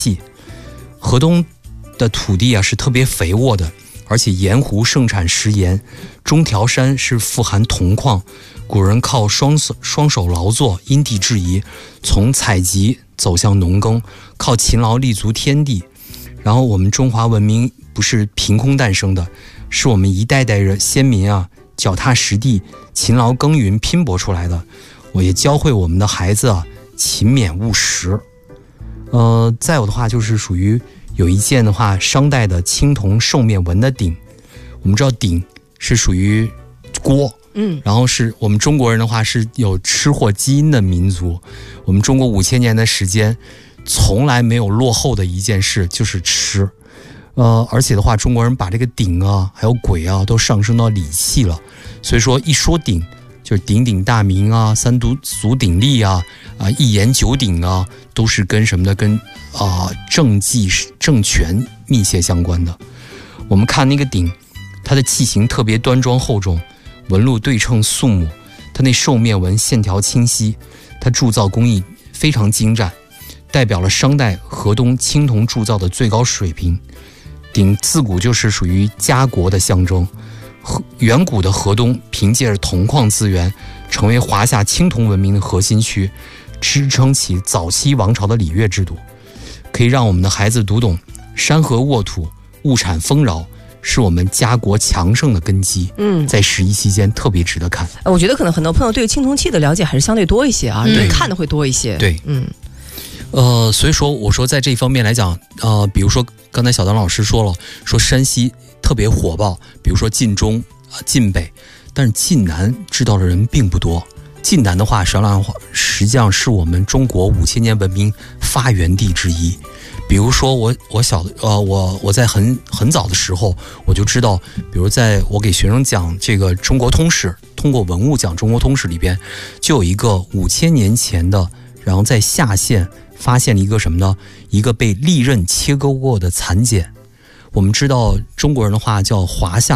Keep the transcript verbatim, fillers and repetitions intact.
河东的土地啊是特别肥沃的，而且盐湖盛产食盐，中条山是富含铜矿，古人靠双手双手劳作，因地制宜，从采集走向农耕，靠勤劳立足天地。然后我们中华文明不是凭空诞生的，是我们一代代人先民啊脚踏实地、勤劳耕耘拼搏出来的。我也教会我们的孩子啊勤勉务实。呃，再有的话就是属于有一件的话，商代的青铜兽面纹的鼎。我们知道鼎是属于锅，嗯，然后是我们中国人的话是有吃货基因的民族。我们中国五千年的时间，从来没有落后的一件事就是吃。呃，而且的话，中国人把这个鼎啊，还有簋啊，都上升到礼器了。所以说，一说鼎，就是鼎鼎大名啊，三足足鼎立啊，啊，一言九鼎啊，都是跟什么的？跟啊、呃、政绩政权密切相关的。我们看那个鼎，它的器型特别端庄厚重，纹路对称肃穆，它那兽面纹线条清晰，它铸造工艺非常精湛，代表了商代河东青铜铸造的最高水平。鼎自古就是属于家国的象征。远古的河东凭借着铜矿资源，成为华夏青铜文明的核心区，支撑起早期王朝的礼乐制度，可以让我们的孩子读懂山河沃土、物产丰饶是我们家国强盛的根基。嗯，在十一期间特别值得看。 我觉得可能很多朋友对青铜器的了解还是相对多一些啊，对、嗯、看的会多一些。 对，嗯，呃，所以说我说在这方面来讲，呃，比如说刚才小当老师说了，说山西特别火爆，比如说晋中啊、呃、晋北，但是晋南知道的人并不多。晋南的话，实际上实际上是我们中国五千年文明发源地之一。比如说我我小的呃我我在很很早的时候我就知道，比如在我给学生讲这个中国通史，通过文物讲中国通史里边，就有一个五千年前的，然后在夏县发现了一个什么呢？一个被利刃切割过的蚕茧。我们知道中国人的话叫华夏